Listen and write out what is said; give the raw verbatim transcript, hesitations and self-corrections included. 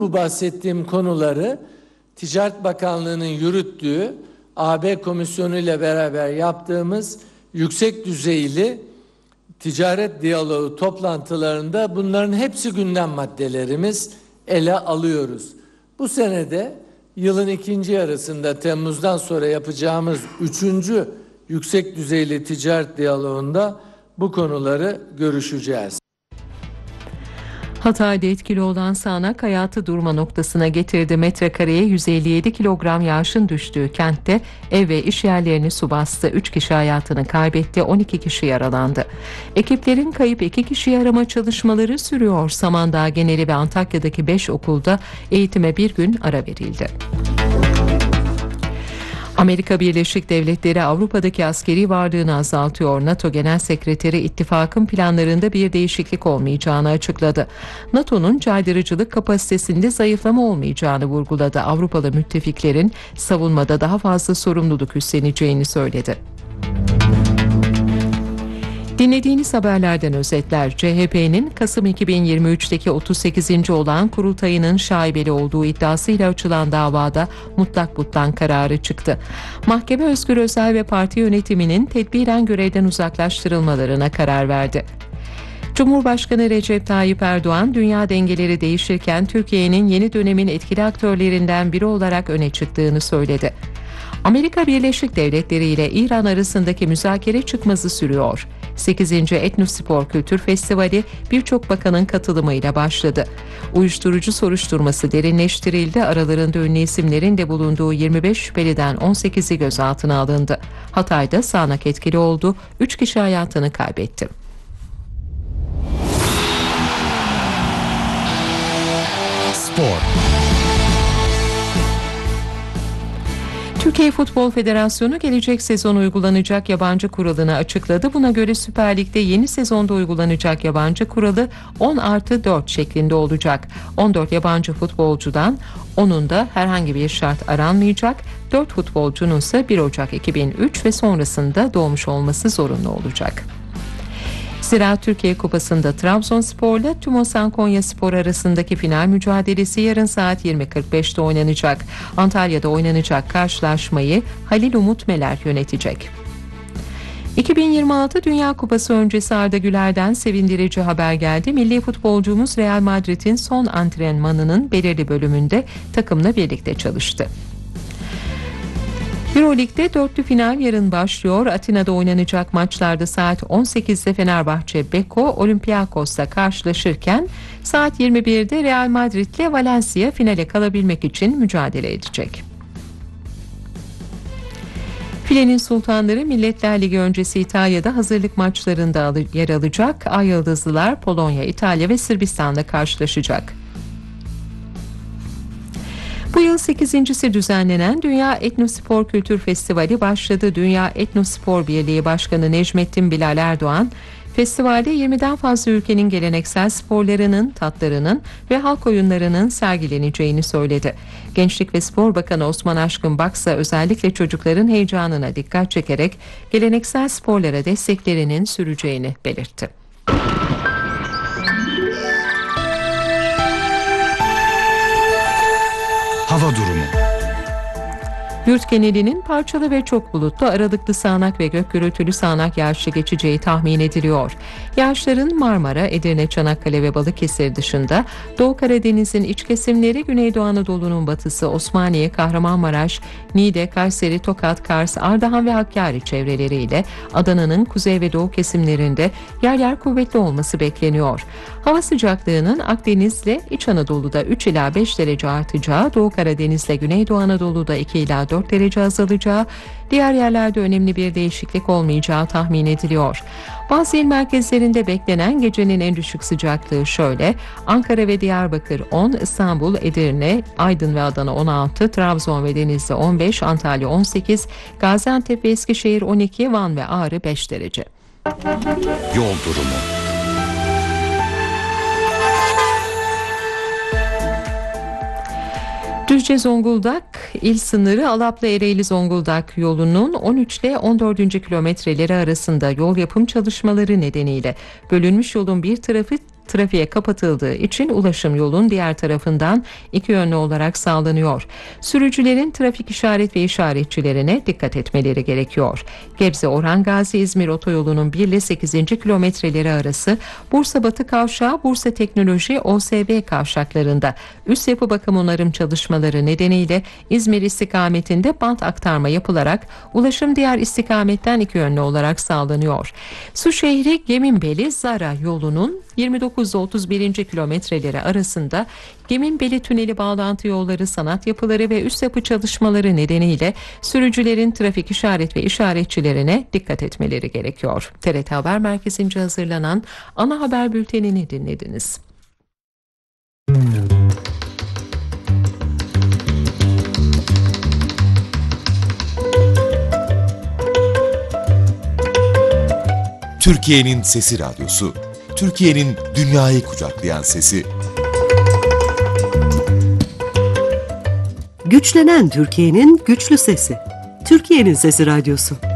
Bu bahsettiğim konuları Ticaret Bakanlığı'nın yürüttüğü A B Komisyonu ile beraber yaptığımız yüksek düzeyli ticaret diyaloğu toplantılarında bunların hepsi gündem maddelerimiz, ele alıyoruz. Bu senede yılın ikinci yarısında Temmuz'dan sonra yapacağımız üçüncü yüksek düzeyli ticaret diyaloğunda bu konuları görüşeceğiz. Hatay'da etkili olan sağanak hayatı durma noktasına getirdi. Metrekareye yüz elli yedi kilogram yağışın düştüğü kentte ev ve iş yerlerini su bastı. üç kişi hayatını kaybetti, on iki kişi yaralandı. Ekiplerin kayıp iki kişiyi arama çalışmaları sürüyor. Samandağ geneli ve Antakya'daki beş okulda eğitime bir gün ara verildi. Amerika Birleşik Devletleri Avrupa'daki askeri varlığını azaltıyor. NATO Genel Sekreteri ittifakın planlarında bir değişiklik olmayacağını açıkladı. NATO'nun caydırıcılık kapasitesinde zayıflama olmayacağını vurguladı. Avrupalı müttefiklerin savunmada daha fazla sorumluluk üstleneceğini söyledi. Dinlediğiniz haberlerden özetler. C H P'nin Kasım iki bin yirmi üçteki otuz sekizinci olağan kurultayının şaibeli olduğu iddiasıyla açılan davada mutlak butlan kararı çıktı. Mahkeme Özgür Özel ve parti yönetiminin tedbiren görevden uzaklaştırılmalarına karar verdi. Cumhurbaşkanı Recep Tayyip Erdoğan, dünya dengeleri değişirken Türkiye'nin yeni dönemin etkili aktörlerinden biri olarak öne çıktığını söyledi. Amerika Birleşik Devletleri ile İran arasındaki müzakere çıkmazı sürüyor. sekizinci Etnospor Kültür Festivali birçok bakanın katılımıyla başladı. Uyuşturucu soruşturması derinleştirildi. Aralarında ünlü isimlerin de bulunduğu yirmi beş şüpheliden on sekizi gözaltına alındı. Hatay'da sağanak etkili oldu. üç kişi hayatını kaybetti. Spor. Türkiye Futbol Federasyonu gelecek sezon uygulanacak yabancı kuralını açıkladı. Buna göre Süper Lig'de yeni sezonda uygulanacak yabancı kuralı on artı dört şeklinde olacak. on dört yabancı futbolcudan onunda herhangi bir şart aranmayacak. dört futbolcunun ise bir Ocak iki bin üç ve sonrasında doğmuş olması zorunlu olacak. Ziraat Türkiye Kupası'nda Trabzonspor'la Tümosan Konyaspor arasındaki final mücadelesi yarın saat yirmi kırk beşte oynanacak. Antalya'da oynanacak karşılaşmayı Halil Umut Meler yönetecek. iki bin yirmi altı Dünya Kupası öncesi Arda Güler'den sevindirici haber geldi. Milli futbolcumuz Real Madrid'in son antrenmanının belirli bölümünde takımla birlikte çalıştı. Euroleague'de dörtlü final yarın başlıyor. Atina'da oynanacak maçlarda saat on sekizde Fenerbahçe Beko Olympiakos'la karşılaşırken saat yirmi birde Real Madrid ile Valencia finale kalabilmek için mücadele edecek. Filenin sultanları Milletler Ligi öncesi İtalya'da hazırlık maçlarında yer alacak. Ay Yıldızlılar Polonya, İtalya ve Sırbistan'la karşılaşacak. Bu yıl sekizincisi düzenlenen Dünya Etnospor Kültür Festivali başladı. Dünya Etnospor Birliği Başkanı Necmettin Bilal Erdoğan, festivalde yirmiden fazla ülkenin geleneksel sporlarının, tatlarının ve halk oyunlarının sergileneceğini söyledi. Gençlik ve Spor Bakanı Osman Aşkın Baksa özellikle çocukların heyecanına dikkat çekerek geleneksel sporlara desteklerinin süreceğini belirtti. Hava durumu. Yurt genelinin parçalı ve çok bulutlu, aralıklı sağanak ve gök gürültülü sağanak yağışlı geçeceği tahmin ediliyor. Yağışların Marmara, Edirne, Çanakkale ve Balıkesir dışında Doğu Karadeniz'in iç kesimleri, Güneydoğu Anadolu'nun batısı, Osmaniye, Kahramanmaraş, Niğde, Kayseri, Tokat, Kars, Ardahan ve Hakkari çevreleriyle Adana'nın kuzey ve doğu kesimlerinde yer yer kuvvetli olması bekleniyor. Hava sıcaklığının Akdeniz'le İç Anadolu'da üç ila beş derece artacağı, Doğu Karadeniz'le Güneydoğu Anadolu'da iki ila dört derece azalacağı, diğer yerlerde önemli bir değişiklik olmayacağı tahmin ediliyor. Bazı il merkezlerinde beklenen gecenin en düşük sıcaklığı şöyle: Ankara ve Diyarbakır on, İstanbul, Edirne, Aydın ve Adana on altı, Trabzon ve Denizli on beş, Antalya on sekiz, Gaziantep ve Eskişehir on iki, Van ve Ağrı beş derece. Yol durumu. Düzce-Zonguldak il sınırı Alaplı-Ereğli-Zonguldak yolunun on üç ile on dördüncü kilometreleri arasında yol yapım çalışmaları nedeniyle bölünmüş yolun bir tarafı trafiğe kapatıldığı için ulaşım yolun diğer tarafından iki yönlü olarak sağlanıyor. Sürücülerin trafik işaret ve işaretçilerine dikkat etmeleri gerekiyor. Gebze Orhan Gazi İzmir otoyolunun bir ile sekizinci kilometreleri arası Bursa Batı Kavşağı, Bursa Teknoloji O S B kavşaklarında üst yapı bakım onarım çalışmaları nedeniyle İzmir istikametinde bant aktarma yapılarak ulaşım diğer istikametten iki yönlü olarak sağlanıyor. Suşehri Geminbeli Zara yolunun yirmi dokuz ile otuz birinci kilometreleri arasında Geminbeli Tüneli bağlantı yolları, sanat yapıları ve üst yapı çalışmaları nedeniyle sürücülerin trafik işaret ve işaretçilerine dikkat etmeleri gerekiyor. T R T Haber Merkezi'nce hazırlanan ana haber bültenini dinlediniz. Türkiye'nin Sesi Radyosu, Türkiye'nin dünyayı kucaklayan sesi. Güçlenen Türkiye'nin güçlü sesi. Türkiye'nin Sesi Radyosu.